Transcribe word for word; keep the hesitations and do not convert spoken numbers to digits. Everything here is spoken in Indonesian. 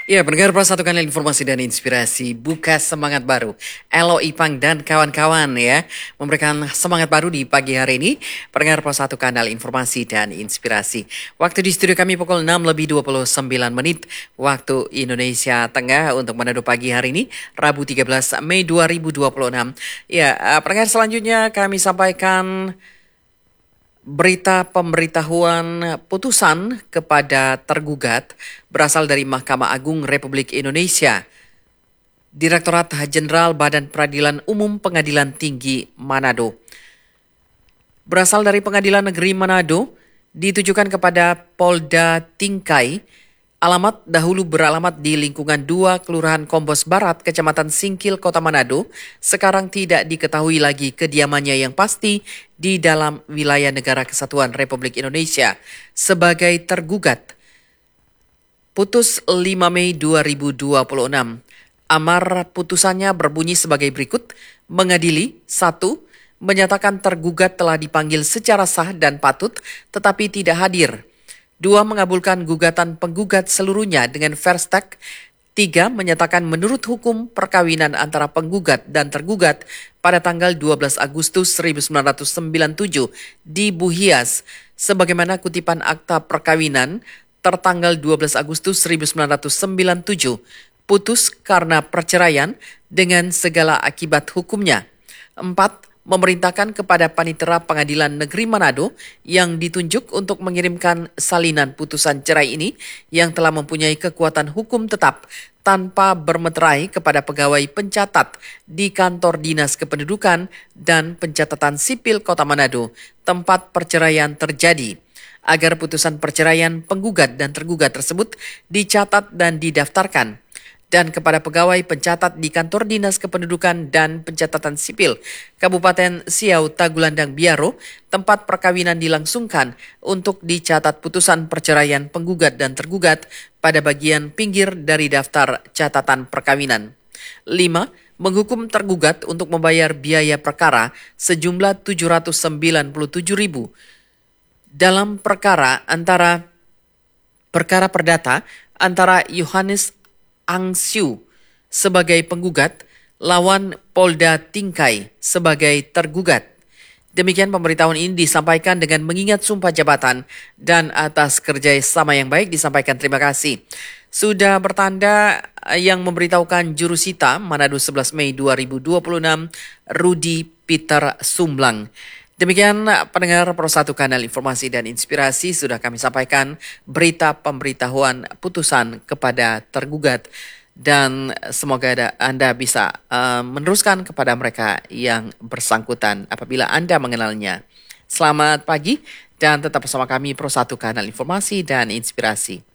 Ya, pendengar Pro satu kanal informasi dan inspirasi, buka semangat baru. Elo Ipang dan kawan-kawan ya, memberikan semangat baru di pagi hari ini. Pendengar Pro satu kanal informasi dan inspirasi. Waktu di studio kami pukul enam lebih dua puluh sembilan menit waktu Indonesia Tengah untuk menuju pagi hari ini, Rabu tiga belas Mei dua ribu dua puluh enam. Ya, eh, pendengar selanjutnya kami sampaikan berita pemberitahuan putusan kepada tergugat berasal dari Mahkamah Agung Republik Indonesia. Direktorat Jenderal Badan Peradilan Umum Pengadilan Tinggi Manado. Berasal dari Pengadilan Negeri Manado, ditujukan kepada Polda Tingkai. Alamat dahulu beralamat di lingkungan dua Kelurahan Kombos Barat, Kecamatan Singkil, Kota Manado. Sekarang tidak diketahui lagi kediamannya yang pasti di dalam wilayah Negara Kesatuan Republik Indonesia. Sebagai tergugat, putus lima Mei dua ribu dua puluh enam. Amar putusannya berbunyi sebagai berikut. Mengadili, satu, menyatakan tergugat telah dipanggil secara sah dan patut tetapi tidak hadir. Dua, mengabulkan gugatan penggugat seluruhnya dengan fair stake. Tiga, menyatakan menurut hukum perkawinan antara penggugat dan tergugat pada tanggal dua belas Agustus seribu sembilan ratus sembilan puluh tujuh di Buhias, sebagaimana kutipan akta perkawinan tertanggal dua belas Agustus seribu sembilan ratus sembilan puluh tujuh, putus karena perceraian dengan segala akibat hukumnya. Empat, memerintahkan kepada Panitera Pengadilan Negeri Manado yang ditunjuk untuk mengirimkan salinan putusan cerai ini yang telah mempunyai kekuatan hukum tetap tanpa bermeterai kepada pegawai pencatat di Kantor Dinas Kependudukan dan Pencatatan Sipil Kota Manado, tempat perceraian terjadi, agar putusan perceraian penggugat dan tergugat tersebut dicatat dan didaftarkan, dan kepada pegawai pencatat di Kantor Dinas Kependudukan dan Pencatatan Sipil Kabupaten Siau Tagulandang Biaro, tempat perkawinan dilangsungkan, untuk dicatat putusan perceraian penggugat dan tergugat pada bagian pinggir dari daftar catatan perkawinan. Lima, menghukum tergugat untuk membayar biaya perkara sejumlah tujuh ratus sembilan puluh tujuh ribu dalam perkara antara perkara perdata antara Yohanes Angsiu sebagai penggugat lawan Polda Tingkai sebagai tergugat. Demikian pemberitahuan ini disampaikan dengan mengingat sumpah jabatan dan atas kerjasama yang baik disampaikan terima kasih. Sudah bertanda yang memberitahukan jurusita Manado sebelas Mei dua ribu dua puluh enam, Rudi Peter Sumblang. Demikian pendengar Pro satu Kanal Informasi dan Inspirasi, sudah kami sampaikan berita pemberitahuan putusan kepada tergugat dan semoga ada, Anda bisa uh, meneruskan kepada mereka yang bersangkutan apabila Anda mengenalnya. Selamat pagi dan tetap bersama kami Pro satu Kanal Informasi dan Inspirasi.